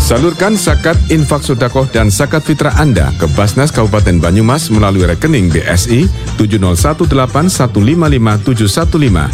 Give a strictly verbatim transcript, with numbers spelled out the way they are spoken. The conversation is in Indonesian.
Salurkan zakat, infak sedekah dan zakat fitrah Anda ke Basnas Kabupaten Banyumas melalui rekening B S I tujuh nol satu delapan satu lima lima tujuh satu lima